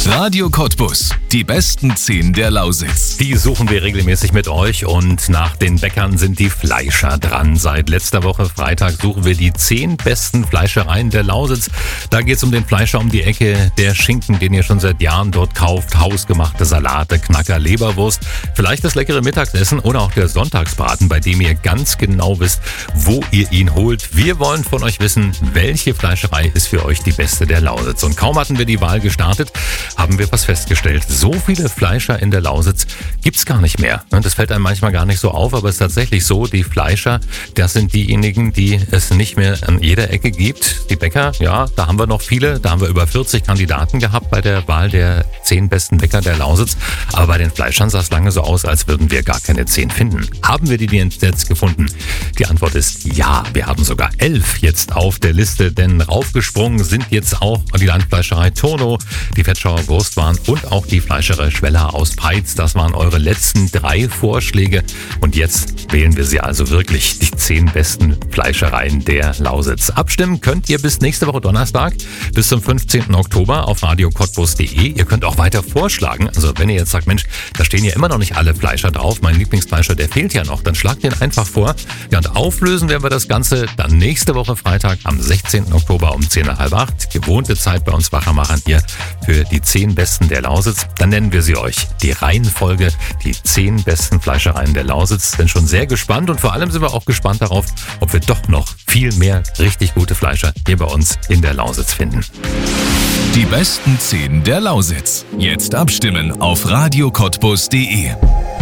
Radio Cottbus, die besten 10 der Lausitz. Die suchen wir regelmäßig mit euch und nach den Bäckern sind die Fleischer dran. Seit letzter Woche Freitag suchen wir die 10 besten Fleischereien der Lausitz. Da geht es um den Fleischer um die Ecke, der Schinken, den ihr schon seit Jahren dort kauft, hausgemachte Salate, Knacker, Leberwurst, vielleicht das leckere Mittagessen oder auch der Sonntagsbraten, bei dem ihr ganz genau wisst, wo ihr ihn holt. Wir wollen von euch wissen, welche Fleischerei ist für euch die beste der Lausitz. Und kaum hatten wir die Wahl gestartet, haben wir was festgestellt. So viele Fleischer in der Lausitz gibt's gar nicht mehr. Das fällt einem manchmal gar nicht so auf, aber es ist tatsächlich so, die Fleischer, das sind diejenigen, die es nicht mehr an jeder Ecke gibt. Die Bäcker, ja, da haben wir noch viele. Da haben wir über 40 Kandidaten gehabt bei der Wahl der 10 besten Bäcker der Lausitz. Aber bei den Fleischern sah es lange so aus, als würden wir gar keine 10 finden. Haben wir die jetzt gefunden? Die Antwort ist ja. Wir haben sogar 11 jetzt auf der Liste, denn raufgesprungen sind jetzt auch die Landfleischerei Turnow, die Vetschauer Wurstwaren und auch die Fleischerei Schweller aus Peitz. Das waren eure letzten 3 Vorschläge und jetzt wählen wir sie also wirklich, die 10 besten Fleischereien der Lausitz. Abstimmen könnt ihr bis nächste Woche Donnerstag, bis zum 15. Oktober auf radiocottbus.de. Ihr könnt auch weiter vorschlagen, also wenn ihr jetzt sagt, Mensch, da stehen ja immer noch nicht alle Fleischer drauf, mein Lieblingsfleischer, der fehlt ja noch, dann schlagt den einfach vor. Ja, und auflösen werden wir das Ganze dann nächste Woche Freitag am 16. Oktober um 10:30. Gewohnte Zeit bei uns Wachermachern hier für die 10 besten der Lausitz. Dann nennen wir sie euch. Die Reihenfolge, die 10 besten Fleischereien der Lausitz. Sind schon sehr gespannt und vor allem sind wir auch gespannt darauf, ob wir doch noch viel mehr richtig gute Fleischer hier bei uns in der Lausitz finden. Die besten 10 der Lausitz. Jetzt abstimmen auf radiocottbus.de.